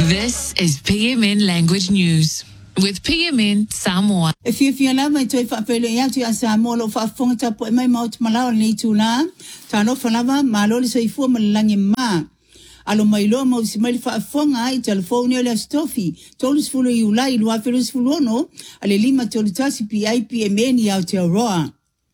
This is PMN Language News with PMN Samoa. If you love my toy for a Samoa of a phone tap with my mouth Malao need to learn, turn off lava, Maloli so if woman langima. Alo mai lo mo si mai fa fonga I telephone le stofi tolus fulo you lie lo aferus fulono ale lima tolutasi PMN ya te roa.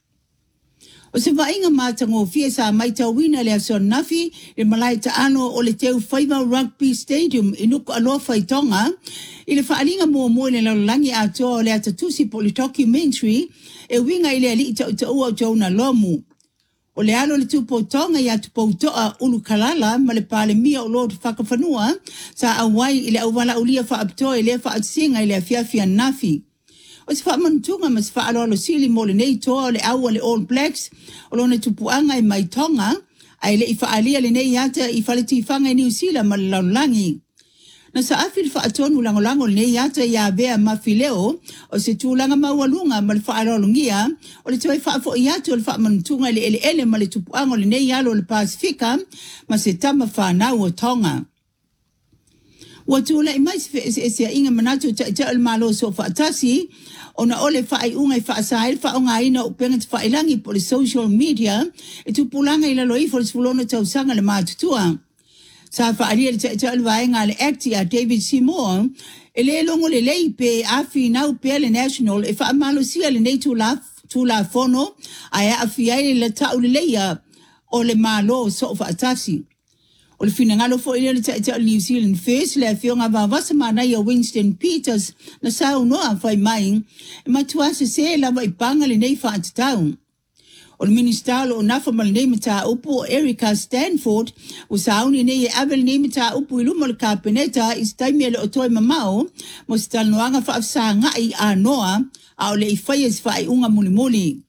O se vainga matango fia sa mai ta wina le so nafi e malai ta ano o le teu Whaiva Rugby Stadium inuko alofa I tonga I le whaalinga mua le langi a toa le ata tusi po le documentary e winga I le ali ta ua na lomu. O le alo le tupo tonga ya tupo toa ulu kalala ma le pale mia o Lord whakawhanua sa awai I le awala ulia wha aptoa I le wha atsinga I le afiafia nafi. O se whaamantunga mas whaalolo sili mo le nei toa le awa le All Blacks o lona tupuanga I mai tonga ai le I whaalia le nei ata I whaleti whanga I New Zealand ma le laulangi. Na sa afil whaatonu langolango le nei ata ia bea mawhileo o se tūlanga mawalunga ma le whaalolo ngia o le toi whaafo I atu o le whaamantunga le ele ma le tupuanga le nei alo le Pasifika ma se tama whanau o tonga. Watula I mai se inga manatu ta malo so whaatasi ona ole whaai unga I whaasail whaonga ina o penga te whaelangi po le social media e tupulanga I lalo I for fulona tausanga le mātutua. Sa whaaria le ta vaenga le actia David Seymour e le longo le leipe afi nau pe le national e whaamalo sia le nei tula fono ai afi le tau le leia o le malo so whaatasi. O le finangalo fo I le ta New Zealand First le fionga vavasa mana I Winston Peters na sao noa whai mai e matuase se lava I panga le nei whaatitau. O le ministalo o nafa mal nei mata upu Erica Stanford o sauni nei e avel nei mata upu I luma le kapeneta I staimi le otoi mamao mo se talnoanga whaafsa ngai a noa a o le I whaias whai unga mulimuli.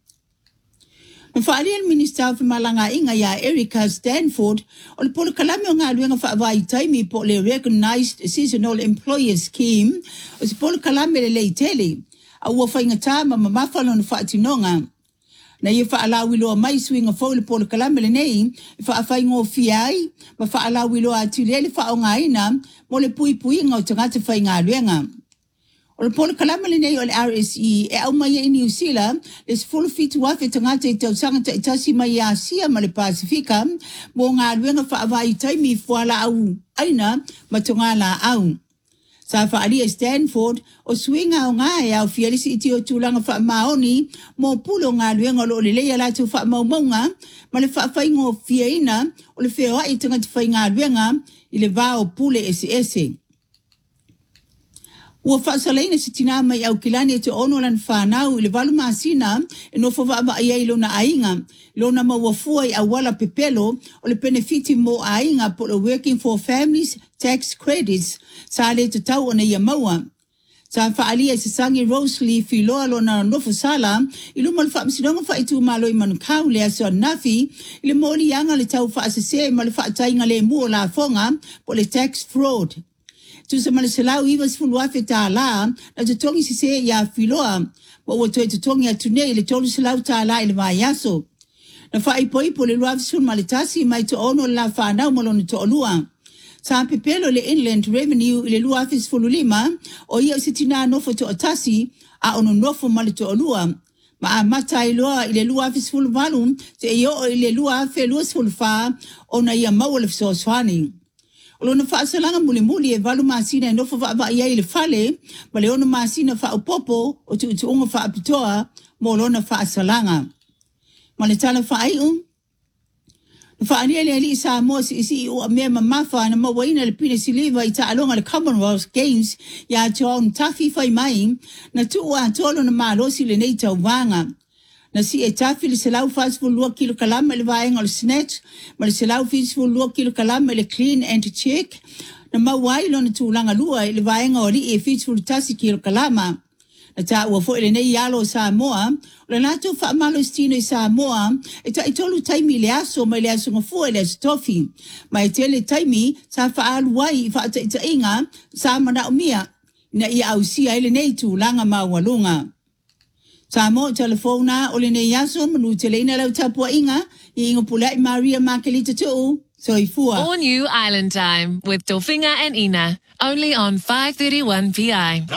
Na whaalia minister fi malanga inga ya Erica Stanford o le polo kalame o ngā luenga whaavai taimi po le Recognized Seasonal Employer Scheme o se polo kalame le leitele a ua whainga tāma ma mawhalo na whaatinonga. Na ia whaalawi loa mai swinga fau le polo kalame le nei I whaawhaingo fiai ma whaalawi loa atile le whaonga ina mo le pui inga o tangata whainga luenga. O le polo kalama le nei o le RSE e au mai I New Zealand le sefulu fitu wafe tangata I tausanga ta itasi mai a Asia ma le Pasifika mo ngā luenga whaavai taimi fuala au aina ma tongala au. Sa whaalia Stanford o swinga o ngā e au fiarisi iti o tūlanga whaamaoni mo pulo ngā luenga lo le leia latu whaamaumaunga ma le whaafaingo fiaina o le whea I tangata whai ngā luenga I le vāo pule ese. Ua whaasalaina se tina mai au kilani e te ono lan whanau I le walu maasina e no whawaa ai ai lona ainga. Lona mawafua I awala pepelo o le benefiti mo ainga po le Working for Families Tax Credits sa le te tau ona ia maua. Sa whaalia se sangi Rosalie Filoa lona nofo sala I luma le whaamsinonga whaitu malo I manukau le aso nafi I le moli anga le tau whaasese ma le whaatainga le mua la fonga po le tax fraud. Tu se male selau iwa sifulu afe ta la na te tongi si se ya filoa wa wato te tongi atune le tolu selau ta la ile mai yaso na whaipoipo le luafi sun male tasi mai to ono la whanau malone to olua sa pepelo le Inland Revenue ile luafi sifulu lima o ia sitina nofo to atasi a ono nofo male to olua ma a mata iloa ile luafi sifulu valum te iyo ile luafi lua sifulu fa ona ia maua le fisoswani. O lona whaasalanga muli e walu maasina e nofo wha iai le whale, ma le ono maasina wha upopo o tu unga wha apitoa mo lona whaasalanga. Ma le tala wha aiu. Wha ania le ali sa moa si isi o a mea mamafa na mawaina le pina siliva I ta alonga le Commonwealth Games ya John Tafi whai mai na tu ua tolo na maalosi le nei tau wanga. Na si e tafi le selau fasful 2 kilo kalama le vaenga le snatch, ma le selau fasful 2 kilo kalama le clean and check, na mawai lo na tūlanga lua le vaenga o li e fasful tasi kilo kalama. Na ta ua fo ele nei yalo Samoa, o le nato whaamalo stino I Samoa, e ta itolu taimi le aso mai le aso ngafua le aso tofi, ma e tele taimi sa whaalu wai I whaata ita inga sa mana umia, na ia au sia ele nei tūlanga mawalunga. Samo telefona o le nei yaso manu teleina lau tapua inga I ingo pulai Maria Makelita tu Soifua. All new Island Time with Dolfinga and Ina. Only on 5:31 PI.